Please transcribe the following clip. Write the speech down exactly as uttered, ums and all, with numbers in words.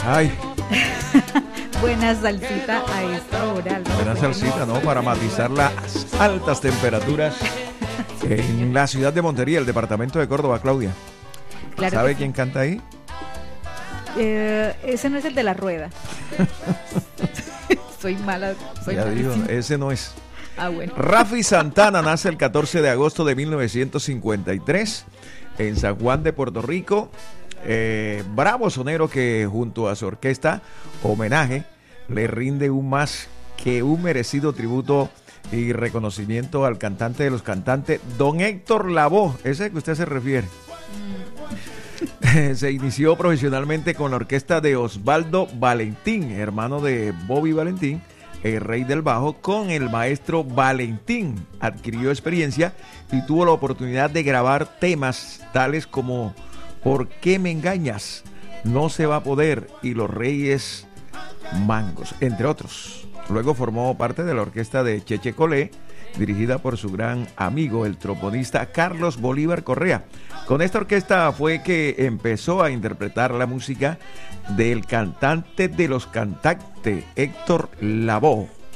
Ay. Buena salsita a esta hora. ¿No? Buena salsita, ¿no? Para matizar las altas temperaturas en la ciudad de Montería, el departamento de Córdoba, Claudia. Claro. ¿Sabe quién canta ahí? Eh, ese no es el de la rueda. Soy mala. Soy Ya digo, malísima. ese no es. Ah, bueno. Rafi Santana nace el catorce de agosto de mil novecientos cincuenta y tres en San Juan de Puerto Rico. Eh, bravo sonero que junto a su orquesta Homenaje le rinde un más que un merecido tributo y reconocimiento al cantante de los cantantes, don Héctor Lavoe, ese que usted se refiere. Mm. Se inició profesionalmente con la orquesta de Osvaldo Valentín, hermano de Bobby Valentín, el rey del bajo, con el maestro Valentín. Adquirió experiencia y tuvo la oportunidad de grabar temas tales como ¿Por qué me engañas? No se va a poder y Los Reyes Mangos, entre otros. Luego formó parte de la orquesta de Cheche Colé, dirigida por su gran amigo, el trombonista Carlos Bolívar Correa. Con esta orquesta fue que empezó a interpretar la música del cantante de los cantantes, Héctor Lavoe.